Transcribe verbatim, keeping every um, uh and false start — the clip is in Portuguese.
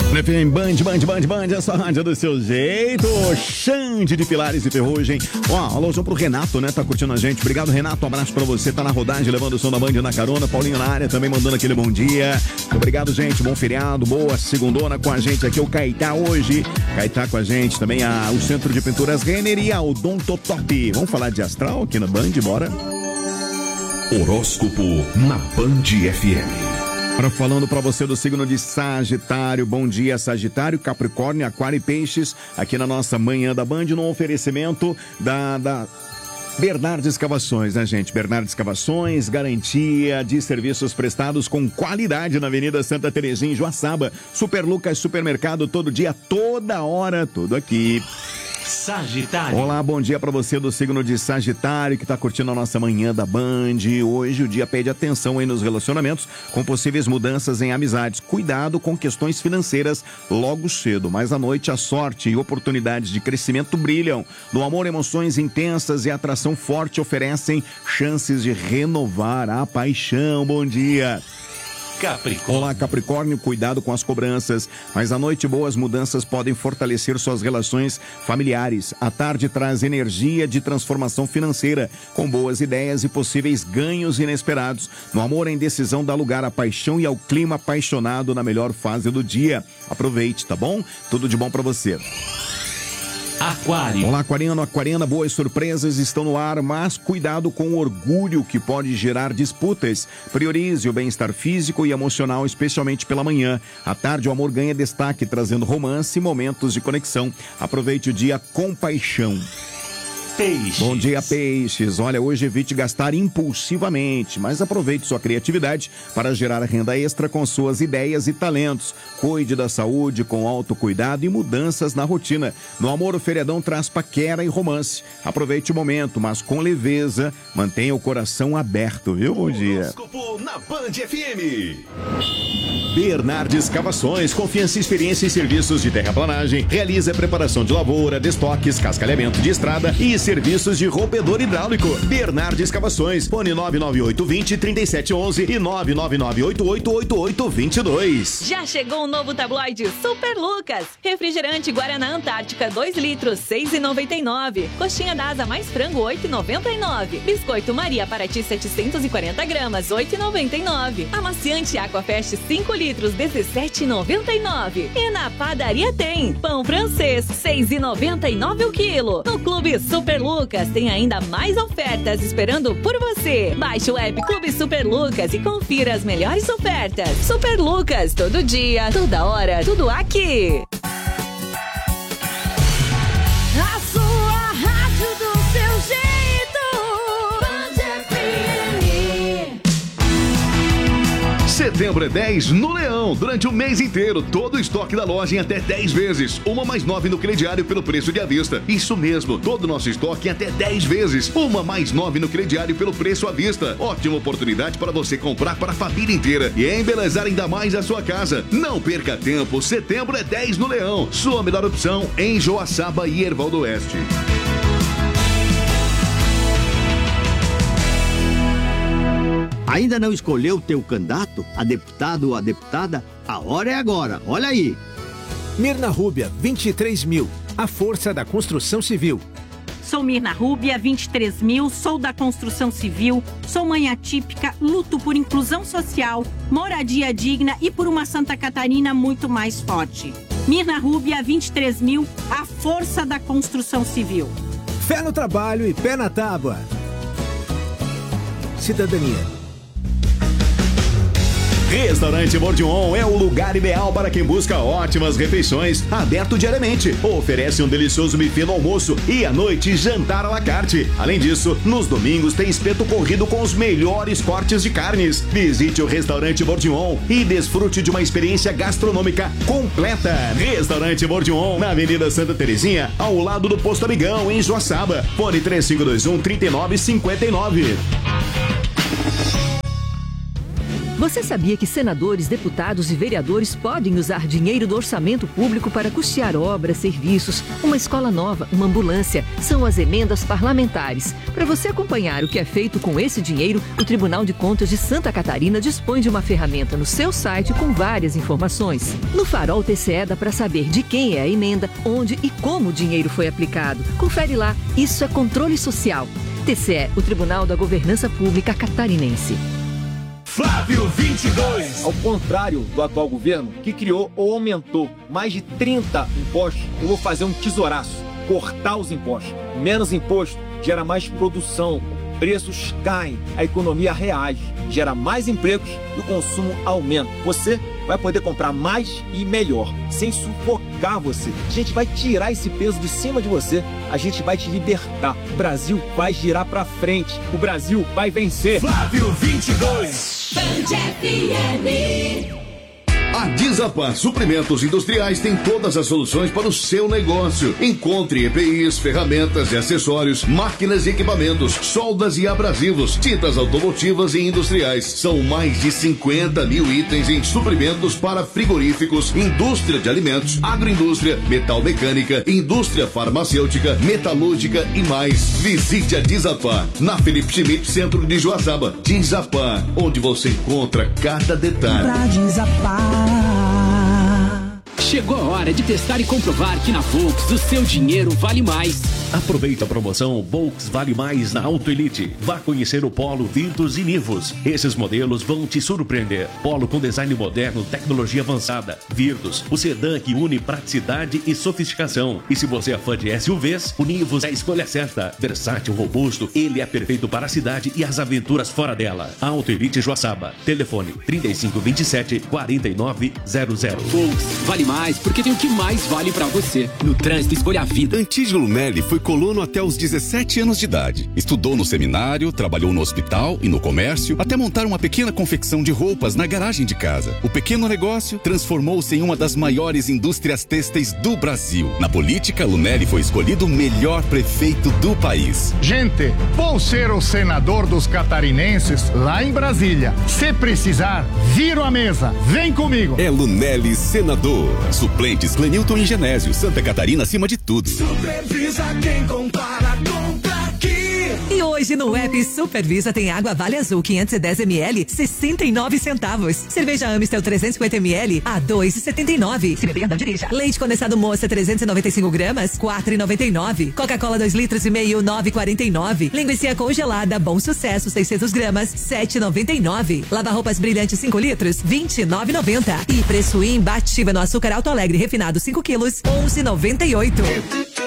F M Band, Band, Band, Band, essa rádio do seu jeito. Xande de Pilares e Ferrugem. Ó, alôzão pro Renato, né? Tá curtindo a gente. Obrigado, Renato. Um abraço pra você. Tá na rodagem, levando o som da Band na carona. Paulinho na área também mandando aquele bom dia. Obrigado, gente. Bom feriado. Boa segundona com a gente aqui. O Caetá hoje. Caetá com a gente. Também a, o Centro de Pinturas Renner e a Odontotop. Vamos falar de astral aqui na Band? Bora. Horóscopo na Band F M. Agora falando para você do signo de Sagitário. Bom dia, Sagitário, Capricórnio, Aquário e Peixes. Aqui na nossa manhã da Band, no oferecimento da... da... Bernardes Escavações, né, gente? Bernardes Escavações, garantia de serviços prestados com qualidade na Avenida Santa Terezinha, em Joaçaba. Super Lucas Supermercado, todo dia, toda hora, tudo aqui. Sagitário. Olá, bom dia pra você do signo de Sagitário que tá curtindo a nossa manhã da Band. Hoje o dia pede atenção aí nos relacionamentos com possíveis mudanças em amizades. Cuidado com questões financeiras logo cedo, mas à noite a sorte e oportunidades de crescimento brilham. No amor, emoções intensas e atração forte oferecem chances de renovar a paixão. Bom dia. Capricórnio. Olá, Capricórnio, cuidado com as cobranças, mas à noite boas mudanças podem fortalecer suas relações familiares. À tarde traz energia de transformação financeira, com boas ideias e possíveis ganhos inesperados. No amor, a indecisão dá lugar à paixão e ao clima apaixonado na melhor fase do dia. Aproveite, tá bom? Tudo de bom pra você. Aquário. Olá, aquariano, aquariana, boas surpresas estão no ar, mas cuidado com o orgulho que pode gerar disputas. Priorize o bem-estar físico e emocional, especialmente pela manhã. À tarde, o amor ganha destaque, trazendo romance e momentos de conexão. Aproveite o dia com paixão. Peixes. Bom dia, Peixes. Olha, hoje evite gastar impulsivamente, mas aproveite sua criatividade para gerar renda extra com suas ideias e talentos. Cuide da saúde com autocuidado e mudanças na rotina. No amor, o feriadão traz paquera e romance. Aproveite o momento, mas com leveza. Mantenha o coração aberto, viu? Bom dia. Horóscopo na Band F M. Bernardes Escavações, confiança e experiência em serviços de terraplanagem. Realiza preparação de lavoura, destoques, cascalhamento de estrada e serviços de rompedor hidráulico. Bernardes Escavações, fone nove nove oito dois zero, três sete um um e nove nove nove oito oito oito oito dois dois. Já chegou o novo tabloide Super Lucas. Refrigerante Guaraná Antártica dois litros, seis reais e noventa e nove centavos. Coxinha da Asa mais frango, oito reais e noventa e nove centavos. Biscoito Maria Paraty setecentos e quarenta gramas, oito reais e noventa e nove centavos. Amaciante Aquafest cinco litros, dezessete reais e noventa e nove centavos. E na padaria tem pão francês, seis reais e noventa e nove centavos o quilo. No Clube Super Lucas tem ainda mais ofertas esperando por você. Baixe o app Clube Super Lucas e confira as melhores ofertas. Super Lucas, todo dia, toda hora, tudo aqui. A sua rádio do seu jeito. Band F M. Setembro é dez no Leão. Durante o mês inteiro, todo o estoque da loja em até dez vezes. Uma mais nove no crediário pelo preço de à vista. Isso mesmo, todo o nosso estoque em até dez vezes. Uma mais nove no crediário pelo preço à vista. Ótima oportunidade para você comprar para a família inteira e embelezar ainda mais a sua casa. Não perca tempo, setembro é dez no Leão. Sua melhor opção em Joaçaba e Erval do Oeste. Ainda não escolheu o teu candidato, a deputado ou a deputada? A hora é agora, olha aí. Mirna Rúbia, vinte e três mil, a força da construção civil. Sou Mirna Rúbia, vinte e três mil, sou da construção civil, sou mãe atípica, luto por inclusão social, moradia digna e por uma Santa Catarina muito mais forte. Mirna Rúbia, vinte e três mil, a força da construção civil. Fé no trabalho e pé na tábua. Cidadania. Restaurante Bordion é o lugar ideal para quem busca ótimas refeições, aberto diariamente. Oferece um delicioso buffet no almoço e à noite jantar à la carte. Além disso, nos domingos tem espeto corrido com os melhores cortes de carnes. Visite o Restaurante Bordion e desfrute de uma experiência gastronômica completa. Restaurante Bordion, na Avenida Santa Terezinha, ao lado do Posto Amigão, em Joaçaba. Fone três cinco dois um, três nove cinco nove. Você sabia que senadores, deputados e vereadores podem usar dinheiro do orçamento público para custear obras, serviços, uma escola nova, uma ambulância? São as emendas parlamentares. Para você acompanhar o que é feito com esse dinheiro, o Tribunal de Contas de Santa Catarina dispõe de uma ferramenta no seu site com várias informações. No Farol T C E dá para saber de quem é a emenda, onde e como o dinheiro foi aplicado. Confere lá, isso é controle social. T C E, o Tribunal da Governança Pública Catarinense. Flávio vinte e dois. Ao contrário do atual governo, que criou ou aumentou mais de trinta impostos, eu vou fazer um tesouraço, cortar os impostos. Menos imposto gera mais produção, preços caem, a economia reage, gera mais empregos e o consumo aumenta. Você vai poder comprar mais e melhor, sem sufocar você. A gente vai tirar esse peso de cima de você, a gente vai te libertar. O Brasil vai girar pra frente, o Brasil vai vencer. Flávio vinte e dois. Band F M. A Dizapar Suprimentos Industriais tem todas as soluções para o seu negócio. Encontre E P Is, ferramentas e acessórios, máquinas e equipamentos, soldas e abrasivos, tintas automotivas e industriais. São mais de cinquenta mil itens em suprimentos para frigoríficos, indústria de alimentos, agroindústria, metal mecânica, indústria farmacêutica, metalúrgica e mais. Visite a Dizapar na Felipe Schmidt, centro de Joaçaba. Dizapar, onde você encontra cada detalhe. Pra Dizapar. Chegou a hora de testar e comprovar que na Volks o seu dinheiro vale mais. Aproveita a promoção Volks Vale Mais na Auto Elite. Vá conhecer o Polo, Virtus e Nivus. Esses modelos vão te surpreender. Polo com design moderno, tecnologia avançada. Virtus, o sedã que une praticidade e sofisticação. E se você é fã de S U Vs, o Nivus é a escolha certa. Versátil, robusto, ele é perfeito para a cidade e as aventuras fora dela. Auto Elite Joaçaba. Telefone trinta e cinco, vinte e sete, quarenta e nove zero zero. Volks vale mais porque tem o que mais vale pra você. No trânsito, escolha a vida. Antígeno Nelly foi colono até os dezessete anos de idade. Estudou no seminário, trabalhou no hospital e no comércio, até montar uma pequena confecção de roupas na garagem de casa. O pequeno negócio transformou-se em uma das maiores indústrias têxteis do Brasil. Na política, Lunelli foi escolhido o melhor prefeito do país. Gente, vou ser o senador dos catarinenses lá em Brasília. Se precisar, viro a mesa. Vem comigo. É Lunelli senador. Suplentes Clenilton e Genésio. Santa Catarina acima de tudo. Supervisa quem compara, compra aqui. E hoje no app Supervisa tem água Vale Azul quinhentos e dez mililitros, sessenta e nove centavos. Cerveja Amstel trezentos e cinquenta mililitros a dois e setenta e nove. Se beber, não dirija. Leite condensado Moça trezentos e noventa e cinco gramas, quatro e noventa e nove. Coca-Cola dois litros e meio, nove e quarenta e nove. Linguiça congelada Bom Sucesso seiscentos gramas, sete e noventa e nove. Lava-roupas Brilhante cinco litros, vinte e nove e noventa. E preço imbatível no açúcar Alto Alegre refinado cinco quilos, onze e noventa e oito.